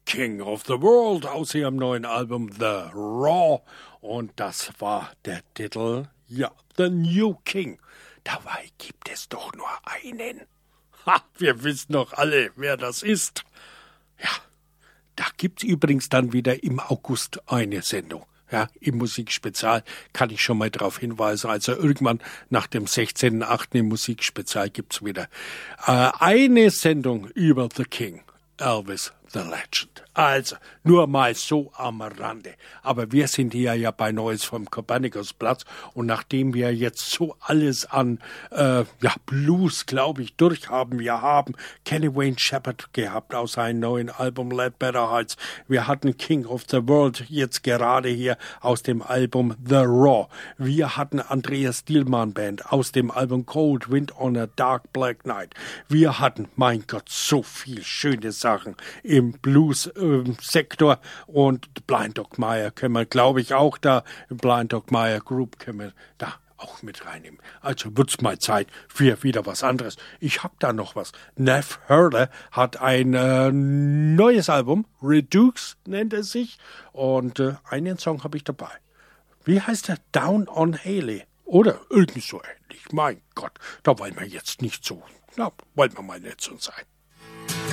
King of the World aus ihrem neuen Album The Raw. Und das war der Titel, ja, The New King. Dabei gibt es doch nur einen. Ha, wir wissen doch alle, wer das ist. Ja, da gibt's übrigens dann wieder im August eine Sendung. Ja, im Musikspezial kann ich schon mal darauf hinweisen. Also irgendwann nach dem 16.8. im Musikspezial gibt's wieder eine Sendung über The King, Elvis the Legend. Also, nur mal so am Rande. Aber wir sind hier ja bei Neues vom Kopernikusplatz und nachdem wir jetzt so alles an Blues, glaube ich, durchhaben, wir haben Kenny Wayne Shepherd gehabt aus seinem neuen Album Let Better Heights. Wir hatten King of the World jetzt gerade hier aus dem Album The Raw. Wir hatten Andreas Dielmann Band aus dem Album Cold Wind on a Dark Black Night. Wir hatten, mein Gott, so viel schöne Sachen im Blues-Sektor und Blind Dog Meyer können wir, glaube ich, auch da, Blind Dog Meyer Group können wir da auch mit reinnehmen. Also wird's mal Zeit für wieder was anderes. Ich hab da noch was. Neff Hurler hat ein neues Album, Redux nennt es sich, und einen Song habe ich dabei. Wie heißt der? Down on Haley. Oder irgendwie so ähnlich. Mein Gott, da wollen wir jetzt nicht so, wollen wir mal nicht so sein.